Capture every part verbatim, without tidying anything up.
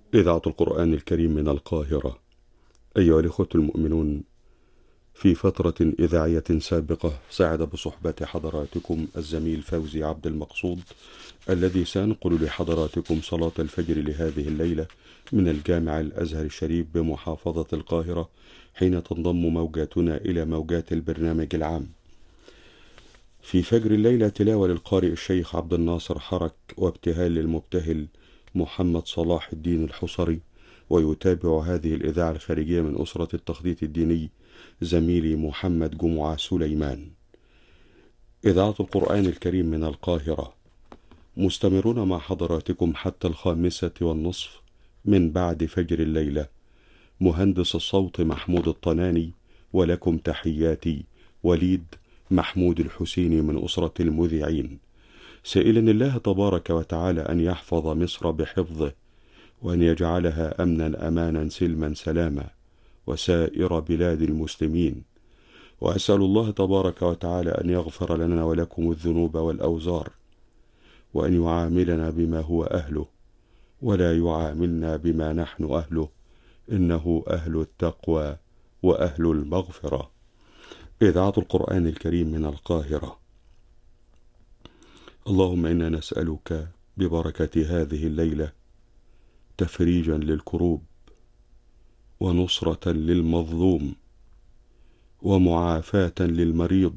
إذاعة القرآن الكريم من القاهرة. أيها الإخوة المؤمنون، في فترة إذاعية سابقة سعد بصحبة حضراتكم الزميل فوزي عبد المقصود، الذي سينقل لحضراتكم صلاة الفجر لهذه الليلة من الجامع الأزهر الشريف بمحافظة القاهرة، حين تنضم موجاتنا إلى موجات البرنامج العام. في فجر الليلة تلاوة للقارئ الشيخ عبد الناصر حرك، وابتهال للمبتهل محمد صلاح الدين الحصري. ويتابع هذه الإذاعة الخارجية من أسرة التخطيط الديني زميلي محمد جمعة سليمان. إذاعة القرآن الكريم من القاهرة، مستمرون مع حضراتكم حتى الخامسة والنصف من بعد فجر الليلة. مهندس الصوت محمود الطناني، ولكم تحياتي وليد محمود الحسيني من أسرة المذيعين، سائلا الله تبارك وتعالى أن يحفظ مصر بحفظه، وأن يجعلها أمنا أمانا سلما سلاما، وسائر بلاد المسلمين. وأسأل الله تبارك وتعالى أن يغفر لنا ولكم الذنوب والأوزار، وأن يعاملنا بما هو أهله، ولا يعاملنا بما نحن أهله، إنه أهل التقوى وأهل المغفرة. إذاعة القرآن الكريم من القاهرة. اللهم إنا نسألك ببركة هذه الليلة تفريجا للكروب، ونصرة للمظلوم، ومعافاة للمريض،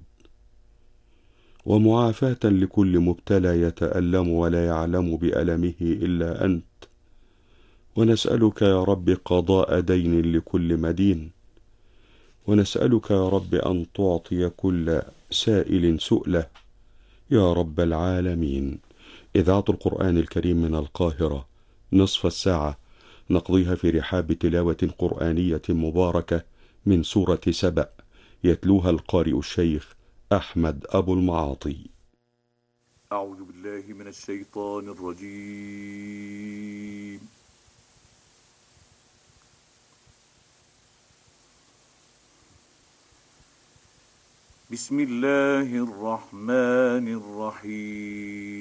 ومعافاة لكل مبتلى يتألم ولا يعلم بألمه إلا أنت. ونسألك يا رب قضاء دين لكل مدين، ونسألك يا رب أن تعطي كل سائل سؤله يا رب العالمين. إذاعة القرآن الكريم من القاهرة، نصف الساعة نقضيها في رحاب تلاوة قرآنية مباركة من سورة سبأ، يتلوها القارئ الشيخ أحمد أبو المعاطي. أعوذ بالله من الشيطان الرجيم. بسم الله الرحمن الرحيم.